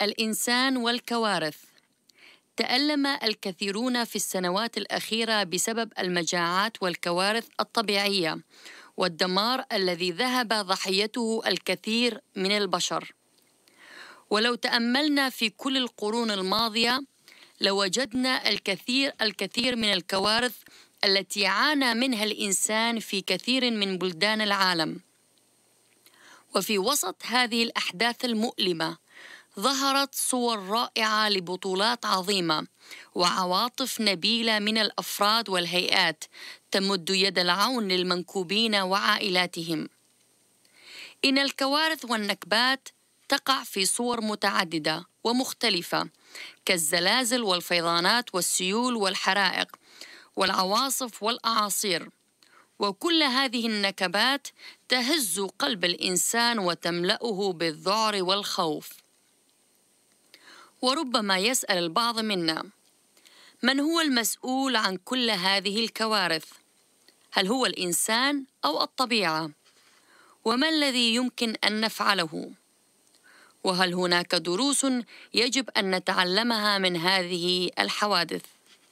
الإنسان والكوارث. تألم الكثيرون في السنوات الأخيرة بسبب المجاعات والكوارث الطبيعية والدمار الذي ذهب ضحيته الكثير من البشر. ولو تأملنا في كل القرون الماضية لوجدنا الكثير من الكوارث التي عانى منها الإنسان في كثير من بلدان العالم. وفي وسط هذه الأحداث المؤلمة ظهرت صور رائعة لبطولات عظيمة وعواطف نبيلة من الأفراد والهيئات تمد يد العون للمنكوبين وعائلاتهم. إن الكوارث والنكبات تقع في صور متعددة ومختلفة كالزلازل والفيضانات والسيول والحرائق والعواصف والأعاصير، وكل هذه النكبات تهز قلب الإنسان وتملأه بالذعر والخوف. وربما يسأل البعض منا: من هو المسؤول عن كل هذه الكوارث؟ هل هو الإنسان أو الطبيعة؟ وما الذي يمكن أن نفعله؟ وهل هناك دروس يجب أن نتعلمها من هذه الحوادث؟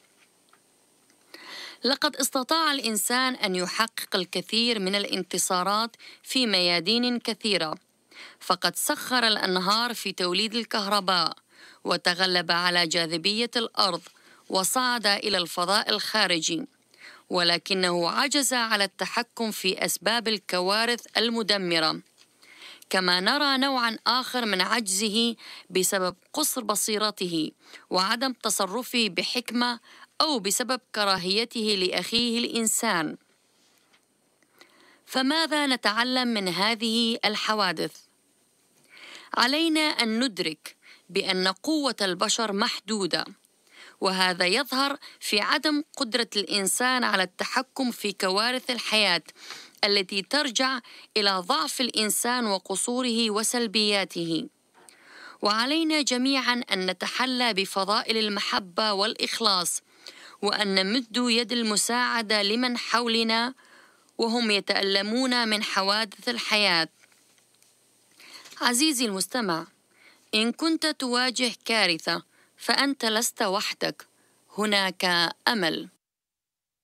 لقد استطاع الإنسان أن يحقق الكثير من الانتصارات في ميادين كثيرة، فقد سخر الأنهار في توليد الكهرباء، وتغلب على جاذبية الأرض، وصعد إلى الفضاء الخارجي، ولكنه عجز على التحكم في أسباب الكوارث المدمرة. كما نرى نوعاً آخر من عجزه بسبب قصر بصيرته وعدم تصرفه بحكمة أو بسبب كراهيته لأخيه الإنسان. فماذا نتعلم من هذه الحوادث؟ علينا أن ندرك بأن قوة البشر محدودة، وهذا يظهر في عدم قدرة الإنسان على التحكم في كوارث الحياة التي ترجع إلى ضعف الإنسان وقصوره وسلبياته. وعلينا جميعاً أن نتحلى بفضائل المحبة والإخلاص، وأن نمد يد المساعدة لمن حولنا وهم يتألمون من حوادث الحياة. عزيزي المستمع، إن كنت تواجه كارثة فأنت لست وحدك، هناك أمل.